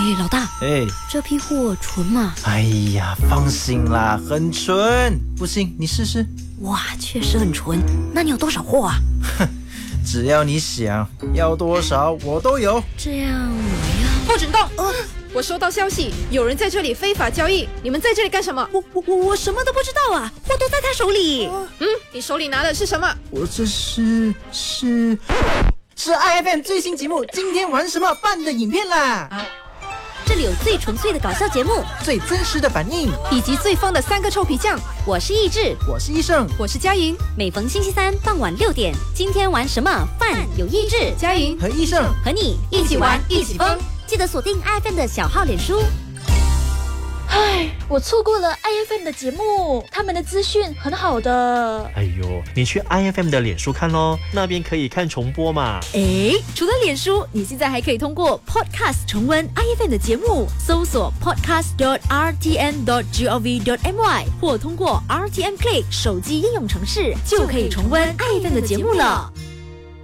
老大，这批货纯吗？ 哎呀，放心啦，很纯。不信你试试。 哇，确实很纯。那你有多少货啊？ 哼，只要你想要多少，我都有。 这样我要霍准栋，我收到消息，有人在这里非法交易，你们在这里干什么？ 我什么都不知道啊，货都在他手里。 你手里拿的是什么？ 我这是 IFM 最新节目今天玩什么办的影片啦！ 这里有最纯粹的搞笑节目， 最真实的反应， 以及最疯的3个臭皮匠。 我是意志， 我是医生， 我是佳莹。 每逢星期三傍晚6点，今天玩什么饭有意志、 佳莹和医生和你一起玩一起疯， 记得锁定 IFM 的小号脸书。 唉，我错过了 IFM 的节目，他们的资讯很好的。 哎呦，你去 IFM 的脸书看咯，那边可以看重播嘛。 除了脸书，你现在还可以通过 Podcast 重温 IFM 的节目，搜索 podcast.rtn.gov.my 或通过 RTN Play 手机应用程式，就可以重温 IFM 的节目了。